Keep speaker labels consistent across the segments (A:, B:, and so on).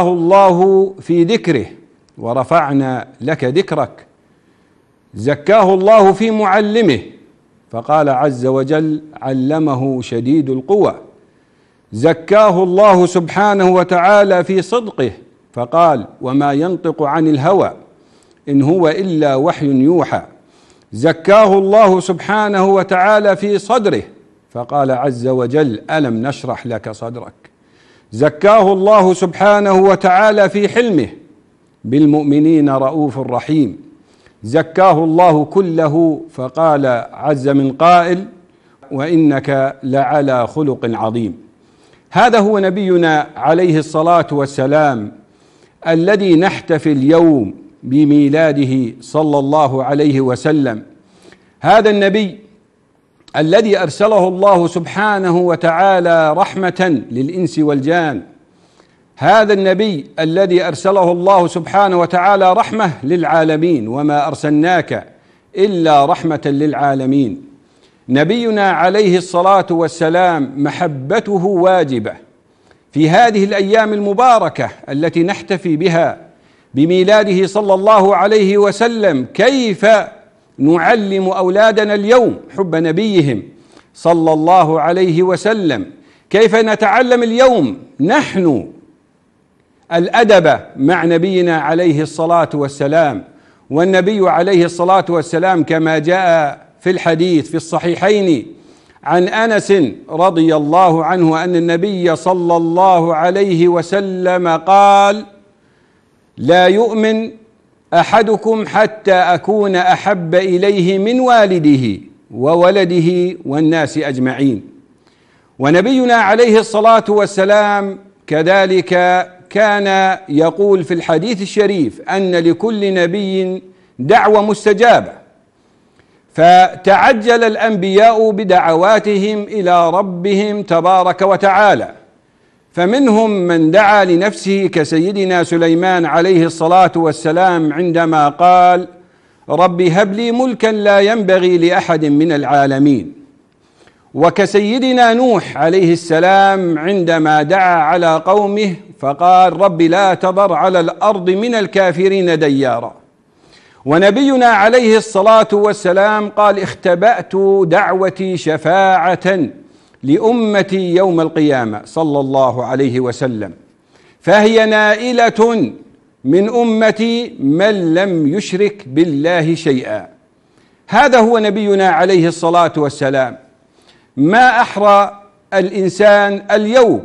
A: الله في ذكره ورفعنا لك ذكرك. زكاه الله في معلمه، فقال عز وجل: علمه شديد القوى. زكاه الله سبحانه وتعالى في صدقه، فقال: وما ينطق عن الهوى إن هو إلا وحي يوحى. زكاه الله سبحانه وتعالى في صدره، فقال عز وجل: ألم نشرح لك صدرك. زكاه الله سبحانه وتعالى في حلمه، بالمؤمنين رؤوف رحيم. زكاه الله كله، فقال عز من قائل: وإنك لعلى خلق عظيم. هذا هو نبينا عليه الصلاة والسلام الذي نحتفل اليوم بميلاده صلى الله عليه وسلم. هذا النبي الذي أرسله الله سبحانه وتعالى رحمة للإنس والجان. هذا النبي الذي أرسله الله سبحانه وتعالى رحمة للعالمين، وما أرسلناك إلا رحمة للعالمين. نبينا عليه الصلاة والسلام محبته واجبة في هذه الأيام المباركة التي نحتفي بها بميلاده صلى الله عليه وسلم. كيف نعلم أولادنا اليوم حب نبيهم صلى الله عليه وسلم؟ كيف نتعلم اليوم نحن الأدب مع نبينا عليه الصلاة والسلام؟ والنبي عليه الصلاة والسلام كما جاء في الحديث في الصحيحين عن أنس رضي الله عنه أن النبي صلى الله عليه وسلم قال: لا يؤمن أحدكم حتى أكون أحب إليه من والده وولده والناس أجمعين. ونبينا عليه الصلاة والسلام كذلك كان يقول في الحديث الشريف أن لكل نبي دعوة مستجابة، فتعجل الأنبياء بدعواتهم إلى ربهم تبارك وتعالى، فمنهم من دعا لنفسه كسيدنا سليمان عليه الصلاة والسلام عندما قال: رب هب لي ملكا لا ينبغي لأحد من العالمين. وكسيدنا نوح عليه السلام عندما دعا على قومه فقال: رب لا تذر على الأرض من الكافرين ديارا. ونبينا عليه الصلاة والسلام قال: اختبأت دعوتي شفاعة لأمتي يوم القيامة صلى الله عليه وسلم، فهي نائلة من أمتي من لم يشرك بالله شيئا. هذا هو نبينا عليه الصلاة والسلام. ما أحرى الإنسان اليوم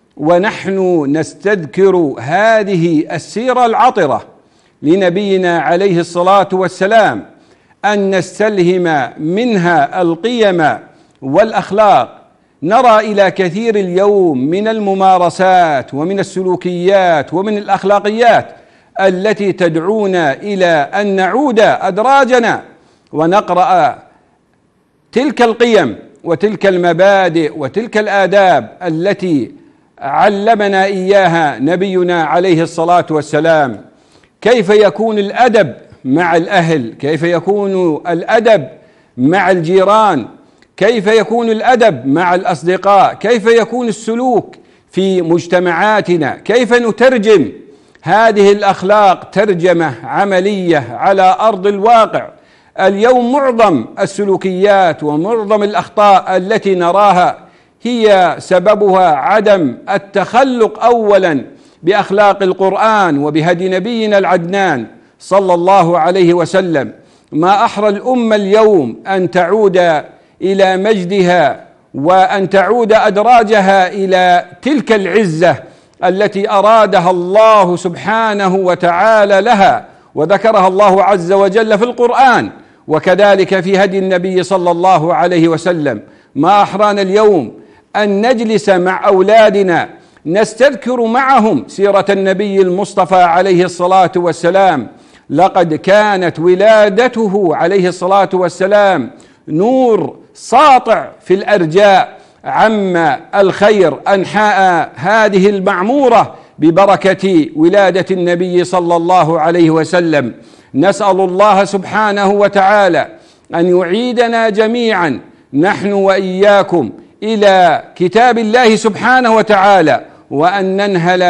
A: ونحن نستذكر هذه السيرة العطرة لنبينا عليه الصلاة والسلام أن نستلهم منها القيم والأخلاق. نرى إلى كثير اليوم من الممارسات ومن السلوكيات ومن الأخلاقيات التي تدعونا إلى أن نعود أدراجنا ونقرأ تلك القيم وتلك المبادئ وتلك الآداب التي علمنا إياها نبينا عليه الصلاة والسلام. كيف يكون الأدب مع الأهل، كيف يكون الأدب مع الجيران، كيف يكون الأدب مع الأصدقاء، كيف يكون السلوك في مجتمعاتنا، كيف نترجم هذه الأخلاق ترجمة عملية على أرض الواقع. اليوم معظم السلوكيات ومعظم الأخطاء التي نراها هي سببها عدم التخلق أولا بأخلاق القرآن وبهدي نبينا العدنان صلى الله عليه وسلم. ما أحرى الأمة اليوم أن تعود إلى مجدها وأن تعود أدراجها إلى تلك العزة التي أرادها الله سبحانه وتعالى لها، وذكرها الله عز وجل في القرآن وكذلك في هدي النبي صلى الله عليه وسلم. ما أحرانا اليوم أن نجلس مع أولادنا نستذكر معهم سيرة النبي المصطفى عليه الصلاة والسلام. لقد كانت ولادته عليه الصلاة والسلام نور ساطع في الأرجاء، عم الخير أنحاء هذه المعمورة ببركة ولادة النبي صلى الله عليه وسلم. نسأل الله سبحانه وتعالى أن يعيدنا جميعا نحن وإياكم إلى كتاب الله سبحانه وتعالى، وأن ننهل